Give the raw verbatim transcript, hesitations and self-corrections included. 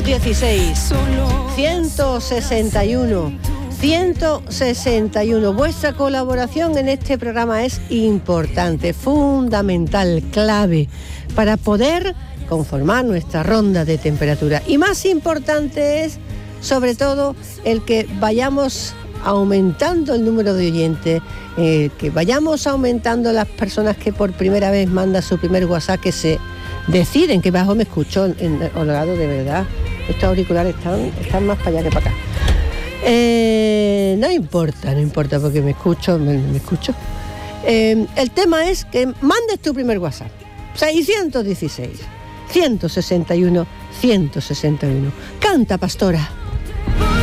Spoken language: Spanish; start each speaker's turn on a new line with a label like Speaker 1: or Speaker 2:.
Speaker 1: dieciséis, ciento sesenta y uno, ciento sesenta y uno. Vuestra colaboración en este programa es importante, fundamental, clave, para poder conformar nuestra ronda de temperatura. Y más importante es, sobre todo, el que vayamos aumentando el número de oyentes, eh, que vayamos aumentando las personas que por primera vez mandan su primer WhatsApp, que se deciden, que bajo me escucho en holgado, de verdad. Estos auriculares están, están más para allá que para acá. Eh, no importa, no importa, porque me escucho, me, me escucho. Eh, el tema es que mandes tu primer WhatsApp. seiscientos dieciséis, ciento sesenta y uno, ciento sesenta y uno. Canta, pastora.